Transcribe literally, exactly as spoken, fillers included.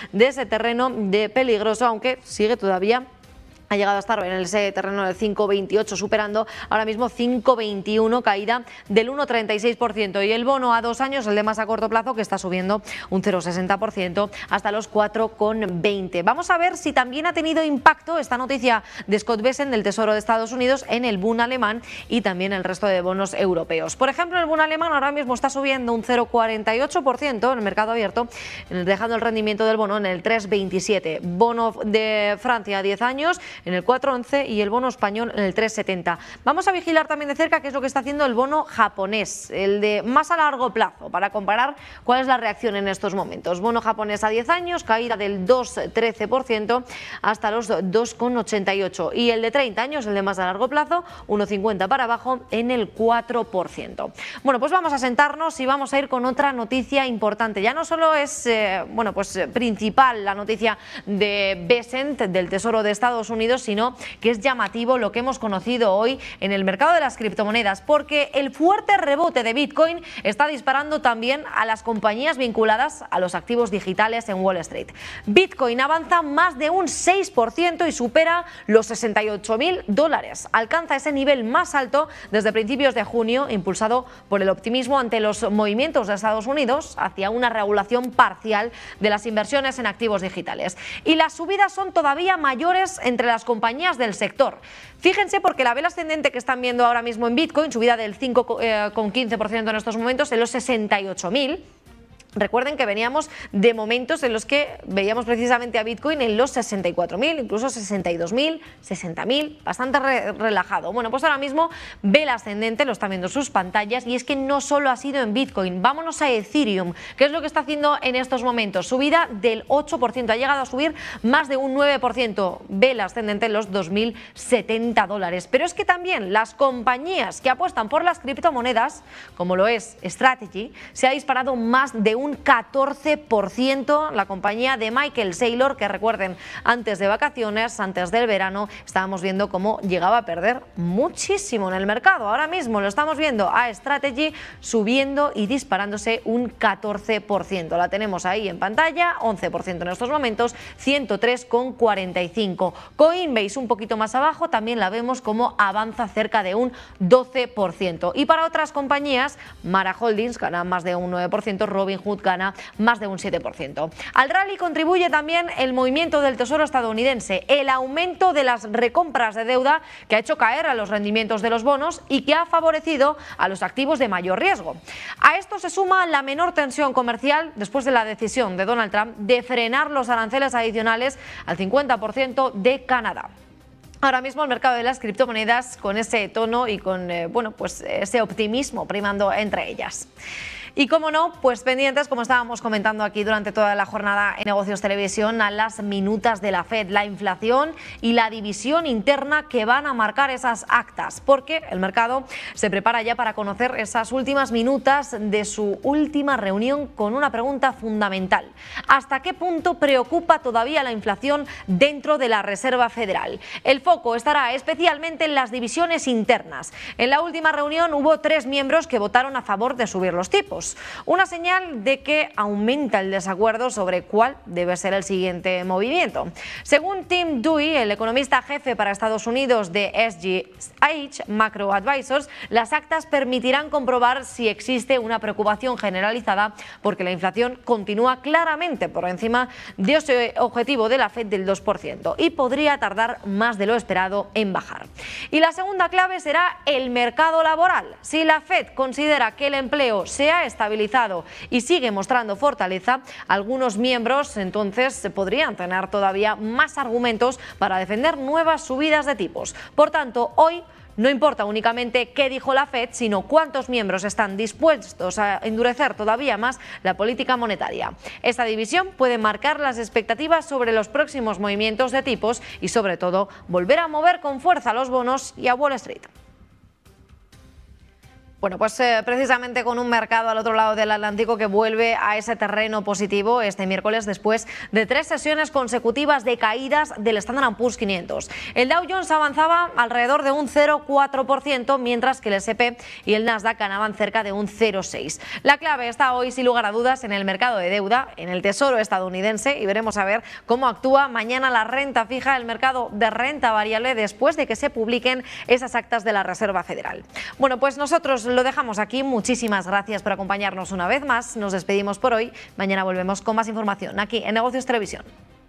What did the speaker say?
de ese terreno de peligroso, aunque sigue todavía. Ha llegado a estar en ese terreno del cinco veintiocho, superando ahora mismo cinco veintiuno, caída del uno treinta y seis por ciento. Y el bono a dos años, el de más a corto plazo, que está subiendo un cero sesenta por ciento hasta los cuatro veinte. Vamos a ver si también ha tenido impacto esta noticia de Scott Bessent del Tesoro de Estados Unidos en el Bund alemán y también el resto de bonos europeos. Por ejemplo, el Bund alemán ahora mismo está subiendo un cero cuarenta y ocho por ciento en el mercado abierto, dejando el rendimiento del bono en el tres veintisiete. Bono de Francia a diez años en el cuatro once y el bono español en el tres setenta. Vamos a vigilar también de cerca qué es lo que está haciendo el bono japonés, el de más a largo plazo, para comparar cuál es la reacción en estos momentos. Bono japonés a diez años, caída del dos trece por ciento hasta los dos ochenta y ocho. Y el de treinta años, el de más a largo plazo, uno cincuenta para abajo en el cuatro por ciento. Bueno, pues vamos a sentarnos y vamos a ir con otra noticia importante. Ya no solo es eh, bueno, pues, principal la noticia de Bessent, del Tesoro de Estados Unidos, sino que es llamativo lo que hemos conocido hoy en el mercado de las criptomonedas, porque el fuerte rebote de Bitcoin está disparando también a las compañías vinculadas a los activos digitales en Wall Street. Bitcoin avanza más de un seis por ciento y supera los sesenta y ocho mil dólares. Alcanza ese nivel más alto desde principios de junio, impulsado por el optimismo ante los movimientos de Estados Unidos hacia una regulación parcial de las inversiones en activos digitales. Y las subidas son todavía mayores entre las compañías del sector. Fíjense, porque la vela ascendente que están viendo ahora mismo en Bitcoin, subida del cinco coma quince por ciento en estos momentos, en los sesenta y ocho mil. Recuerden que veníamos de momentos en los que veíamos precisamente a Bitcoin en los sesenta y cuatro mil, incluso sesenta y dos mil, sesenta mil, bastante re relajado. Bueno, pues ahora mismo vela ascendente, lo están viendo sus pantallas, y es que no solo ha sido en Bitcoin. Vámonos a Ethereum, que es lo que está haciendo en estos momentos. Subida del ocho por ciento, ha llegado a subir más de un nueve por ciento. Vela ascendente en los dos mil setenta dólares. Pero es que también las compañías que apuestan por las criptomonedas, como lo es Strategy, se ha disparado más de un un catorce por ciento. La compañía de Michael Saylor, que recuerden, antes de vacaciones, antes del verano, estábamos viendo cómo llegaba a perder muchísimo en el mercado. Ahora mismo lo estamos viendo a Strategy subiendo y disparándose un catorce por ciento. La tenemos ahí en pantalla, once por ciento en estos momentos, ciento tres coma cuarenta y cinco. Coinbase un poquito más abajo, también la vemos como avanza cerca de un doce por ciento. Y para otras compañías, Mara Holdings gana más de un nueve por ciento, Robinhood gana más de un siete por ciento. Al rally contribuye también el movimiento del Tesoro estadounidense, el aumento de las recompras de deuda que ha hecho caer a los rendimientos de los bonos y que ha favorecido a los activos de mayor riesgo. A esto se suma la menor tensión comercial después de la decisión de Donald Trump de frenar los aranceles adicionales al cincuenta por ciento de Canadá. Ahora mismo el mercado de las criptomonedas con ese tono y con eh, bueno, pues ese optimismo primando entre ellas. Y como no, pues pendientes, como estábamos comentando aquí durante toda la jornada en Negocios Televisión, a las minutas de la Fed, la inflación y la división interna que van a marcar esas actas, porque el mercado se prepara ya para conocer esas últimas minutas de su última reunión con una pregunta fundamental. ¿Hasta qué punto preocupa todavía la inflación dentro de la Reserva Federal? El foco estará especialmente en las divisiones internas. En la última reunión hubo tres miembros que votaron a favor de subir los tipos. Una señal de que aumenta el desacuerdo sobre cuál debe ser el siguiente movimiento. Según Tim Dewey, el economista jefe para Estados Unidos de S G H Macro Advisors, las actas permitirán comprobar si existe una preocupación generalizada porque la inflación continúa claramente por encima de ese objetivo de la Fed del dos por ciento y podría tardar más de lo esperado en bajar. Y la segunda clave será el mercado laboral. Si la Fed considera que el empleo se ha estabilizado y sigue mostrando fortaleza, algunos miembros entonces podrían tener todavía más argumentos para defender nuevas subidas de tipos. Por tanto, hoy no importa únicamente qué dijo la Fed, sino cuántos miembros están dispuestos a endurecer todavía más la política monetaria. Esta división puede marcar las expectativas sobre los próximos movimientos de tipos y, sobre todo, volver a mover con fuerza los bonos y a Wall Street. Bueno, pues eh, precisamente con un mercado al otro lado del Atlántico que vuelve a ese terreno positivo este miércoles después de tres sesiones consecutivas de caídas del Standard and Poor's quinientos. El Dow Jones avanzaba alrededor de un cero coma cuatro por ciento, mientras que el ese pe y el Nasdaq ganaban cerca de un cero coma seis por ciento. La clave está hoy, sin lugar a dudas, en el mercado de deuda, en el Tesoro estadounidense, y veremos a ver cómo actúa mañana la renta fija, el mercado de renta variable, después de que se publiquen esas actas de la Reserva Federal. Bueno, pues nosotros lo dejamos aquí. Muchísimas gracias por acompañarnos una vez más. Nos despedimos por hoy. Mañana volvemos con más información aquí en Negocios Televisión.